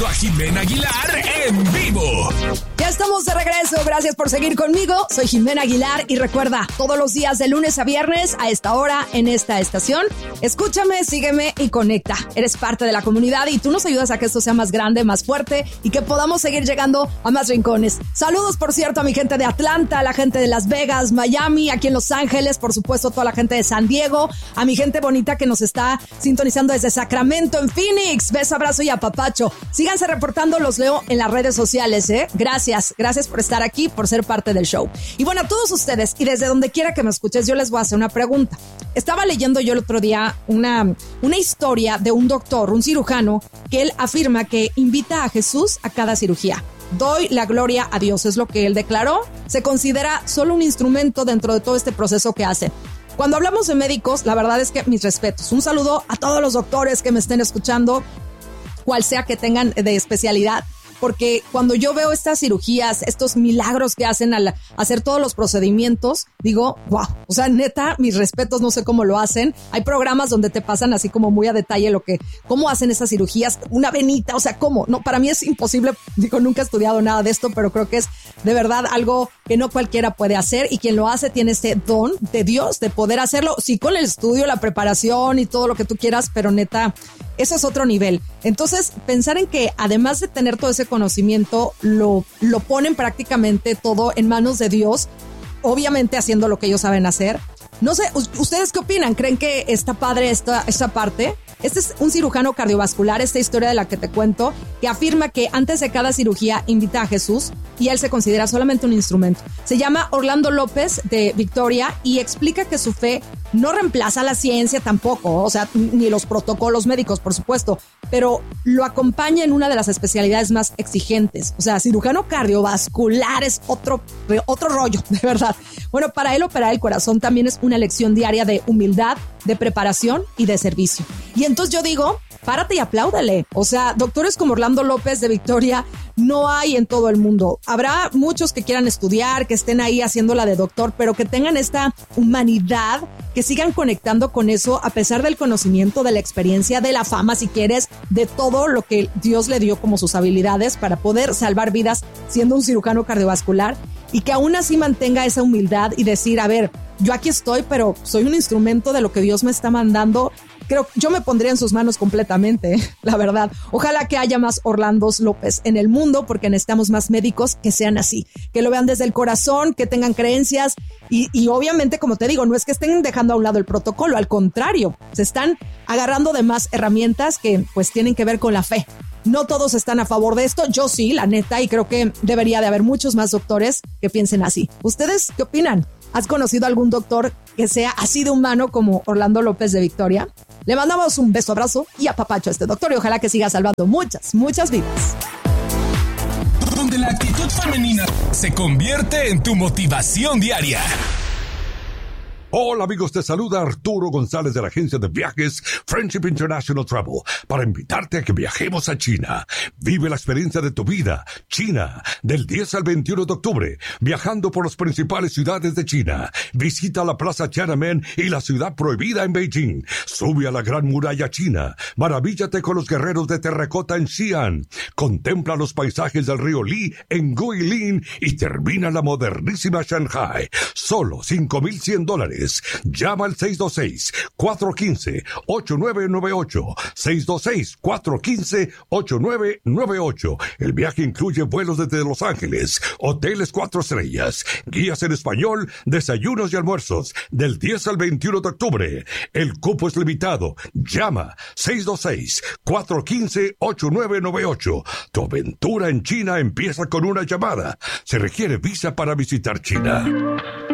a Jimena Aguilar en vivo. Ya estamos de regreso, gracias por seguir conmigo. Soy Jimena Aguilar y recuerda, todos los días de lunes a viernes a esta hora en esta estación, escúchame, sígueme y conecta. Eres parte de la comunidad y tú nos ayudas a que esto sea más grande, más fuerte y que podamos seguir llegando a más rincones. Saludos, por cierto, a mi gente de Atlanta, a la gente de Las Vegas, Miami, aquí en Los Ángeles, por supuesto, toda la gente de San Diego, a mi gente bonita que nos está sintonizando desde Sacramento, en Phoenix. Beso, abrazo y apapacho. Síganse reportando, los leo en las redes sociales, ¿eh? Gracias por estar aquí, por ser parte del show. Y bueno, a todos ustedes, y desde donde quiera que me escuches, yo les voy a hacer una pregunta. Estaba leyendo yo el otro día una historia de un doctor, un cirujano, que él afirma que invita a Jesús a cada cirugía. Doy la gloria a Dios, es lo que él declaró. Se considera solo un instrumento dentro de todo este proceso que hace. Cuando hablamos de médicos, la verdad es que mis respetos. Un saludo a todos los doctores que me estén escuchando, cual sea que tengan de especialidad. Porque cuando yo veo estas cirugías, estos milagros que hacen al hacer todos los procedimientos, digo, wow, o sea, neta, mis respetos, no sé cómo lo hacen. Hay programas donde te pasan así como muy a detalle cómo hacen esas cirugías, una venita, o sea, cómo, no, para mí es imposible, digo, nunca he estudiado nada de esto, pero creo que es de verdad algo que no cualquiera puede hacer y quien lo hace tiene este don de Dios de poder hacerlo, sí, con el estudio, la preparación y todo lo que tú quieras, pero neta, eso es otro nivel. Entonces, pensar en que además de tener todo ese conocimiento, lo ponen prácticamente todo en manos de Dios, obviamente haciendo lo que ellos saben hacer. No sé, ¿ustedes qué opinan? ¿Creen que está padre esta parte? Este es un cirujano cardiovascular, esta historia de la que te cuento, que afirma que antes de cada cirugía invita a Jesús y él se considera solamente un instrumento. Se llama Orlando López de Victoria y explica que su fe no reemplaza la ciencia tampoco, o sea, ni los protocolos médicos, por supuesto, pero lo acompaña en una de las especialidades más exigentes. O sea, cirujano cardiovascular es otro rollo, de verdad. Bueno, para él operar el corazón también es una lección diaria de humildad, de preparación y de servicio. Y entonces yo digo, párate y apláudale. O sea, doctores como Orlando López de Victoria no hay en todo el mundo. Habrá muchos que quieran estudiar, que estén ahí haciéndola de doctor, pero que tengan esta humanidad, que sigan conectando con eso a pesar del conocimiento, de la experiencia, de la fama, si quieres, de todo lo que Dios le dio como sus habilidades para poder salvar vidas siendo un cirujano cardiovascular y que aún así mantenga esa humildad y decir, a ver, yo aquí estoy, pero soy un instrumento de lo que Dios me está mandando. Creo que yo me pondría en sus manos completamente, la verdad. Ojalá que haya más Orlandos López en el mundo porque necesitamos más médicos que sean así, que lo vean desde el corazón, que tengan creencias y obviamente, como te digo, no es que estén dejando a un lado el protocolo, al contrario, se están agarrando de más herramientas que pues tienen que ver con la fe. No todos están a favor de esto, yo sí, la neta, y creo que debería de haber muchos más doctores que piensen así. ¿Ustedes qué opinan? ¿Has conocido algún doctor que sea así de humano como Orlando López de Victoria? Le mandamos un beso, abrazo y apapacho a este doctor y ojalá que siga salvando muchas vidas. Donde la actitud femenina se convierte en tu motivación diaria. Hola amigos, te saluda Arturo González de la agencia de viajes Friendship International Travel para invitarte a que viajemos a China. Vive la experiencia de tu vida. China, del 10 al 21 de octubre, viajando por las principales ciudades de China. Visita la Plaza Tiananmen y la Ciudad Prohibida en Beijing. Sube a la Gran Muralla China. Maravíllate con los guerreros de terracota en Xi'an. Contempla los paisajes del río Li en Guilin y termina en la modernísima Shanghai. Solo $5,100. Llama al 626-415-8998. 626-415-8998. El viaje incluye vuelos desde Los Ángeles, hoteles 4 estrellas, guías en español, desayunos y almuerzos, del 10 al 21 de octubre. El cupo es limitado. Llama 626-415-8998. Tu aventura en China empieza con una llamada. Se requiere visa para visitar China.